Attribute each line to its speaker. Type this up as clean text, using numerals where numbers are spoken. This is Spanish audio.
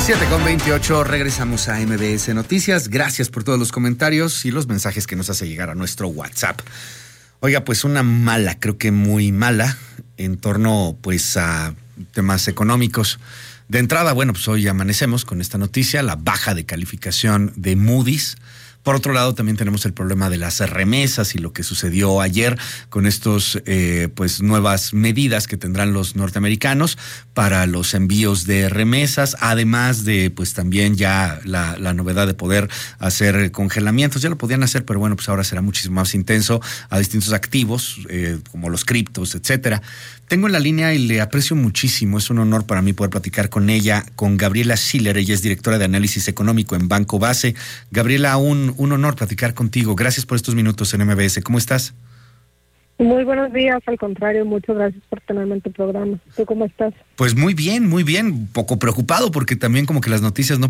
Speaker 1: 7:28, regresamos a MBS Noticias. Gracias por todos los comentarios y los mensajes que nos hace llegar a nuestro WhatsApp. Oiga, pues una mala, creo que muy mala, en torno pues a temas económicos. De entrada, bueno, pues hoy amanecemos con esta noticia, la baja de calificación de Moody's. Por otro lado, también tenemos el problema de las remesas y lo que sucedió ayer con estos pues nuevas medidas que tendrán los norteamericanos para los envíos de remesas, además de pues también ya la novedad de poder hacer congelamientos. Ya lo podían hacer, pero bueno, pues ahora será muchísimo más intenso a distintos activos como los criptos, etcétera. Tengo en la línea y le aprecio muchísimo, es un honor para mí poder platicar con ella, con Gabriela Schiller. Ella es directora de análisis económico en Banco Base. Gabriela, un honor platicar contigo. Gracias por estos minutos en MBS. ¿Cómo estás?
Speaker 2: Muy buenos días, al contrario, muchas gracias por tenerme en tu programa. ¿Tú cómo estás?
Speaker 1: Pues muy bien, un poco preocupado porque también como que las noticias no